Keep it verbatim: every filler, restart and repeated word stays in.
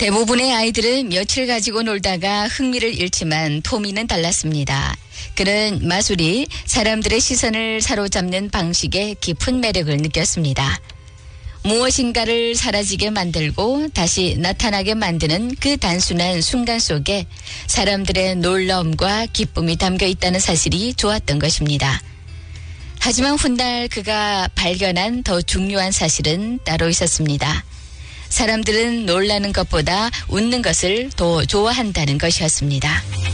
대부분의 아이들은 며칠 가지고 놀다가 흥미를 잃지만 토미는 달랐습니다. 그는 마술이 사람들의 시선을 사로잡는 방식에 깊은 매력을 느꼈습니다. 무엇인가를 사라지게 만들고 다시 나타나게 만드는 그 단순한 순간 속에 사람들의 놀라움과 기쁨이 담겨 있다는 사실이 좋았던 것입니다. 하지만 훗날 그가 발견한 더 중요한 사실은 따로 있었습니다. 사람들은 놀라는 것보다 웃는 것을 더 좋아한다는 것이었습니다.